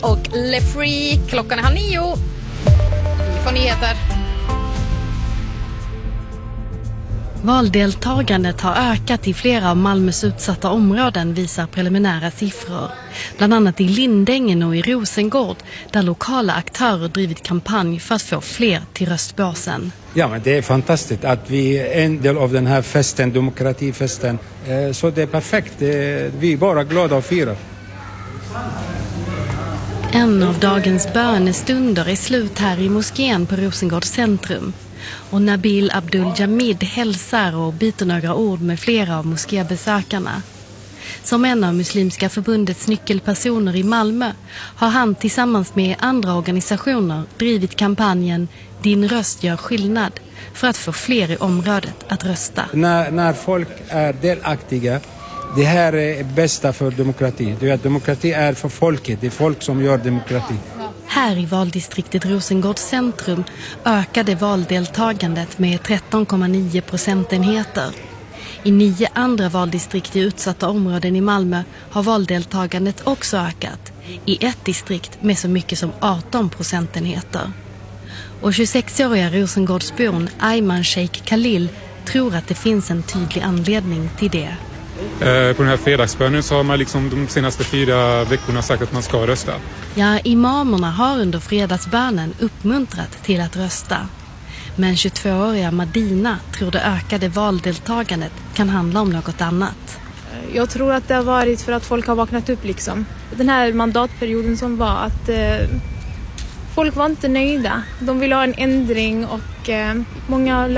och Le Free. Klockan är 8:30. Vi får nyheter. Valdeltagandet har ökat i flera av Malmös utsatta områden, visar preliminära siffror. Bland annat i Lindängen och i Rosengård, där lokala aktörer drivit kampanj för att få fler till röstbasen. Ja, men det är fantastiskt att vi är en del av den här festen, demokratifesten. Så det är perfekt. Vi är bara glada och firar. En av dagens bönestunder är slut här i moskén på Rosengårds centrum. Och Nabil Abdul Jamid hälsar och byter några ord med flera av moskébesökarna. Som en av Muslimska förbundets nyckelpersoner i Malmö har han tillsammans med andra organisationer drivit kampanjen Din röst gör skillnad för att få fler i området att rösta. När folk är delaktiga, det här är bästa för demokrati. Demokrati är för folket, det är folk som gör demokrati. Här i valdistriktet Rosengårds centrum ökade valdeltagandet med 13,9 procentenheter. I 9 andra valdistrikt i utsatta områden i Malmö har valdeltagandet också ökat. I ett distrikt med så mycket som 18 procentenheter. Och 26-åriga Rosengårdsbon Ayman Sheikh Khalil tror att det finns en tydlig anledning till det. På den här fredagsbönen så har man liksom de senaste 4 veckorna sagt att man ska rösta. Ja, imamerna har under fredagsbönen uppmuntrat till att rösta. Men 22-åriga Madina tror det ökade valdeltagandet kan handla om något annat. Jag tror att det har varit för att folk har vaknat upp liksom. Den här mandatperioden som var att folk var inte nöjda. De ville ha en ändring och många